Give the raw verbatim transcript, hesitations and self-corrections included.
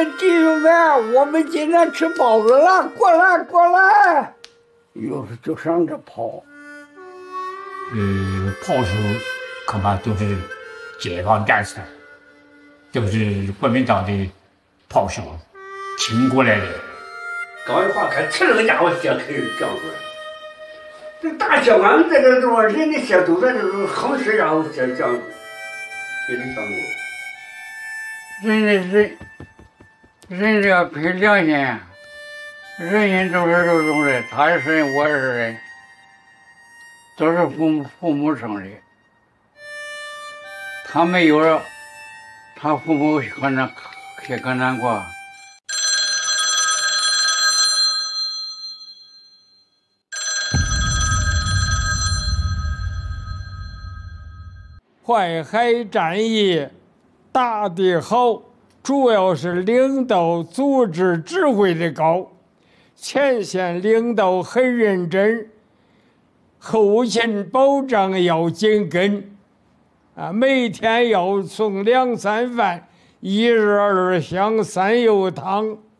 弟兄们，我们今天吃包子了，过来过来。有时就上这跑。 呃，炮手恐怕都是解放战士，都是国民党的炮手请过来的。 刚一划开，呲了个家伙血开始降出来。这大血管在这地方，人的血都在这个横尸，然后血降，给你降住。人的人，人这个凭良心，人人都是这种人，他是人，我是人，都是父母父母生的。他没有了，他父母可能也可难过。 淮海战役打得好，主要是领导组织指挥的高，前线领导很认真，后勤保障要紧跟，啊，每天要送两餐饭，一日二香三油汤。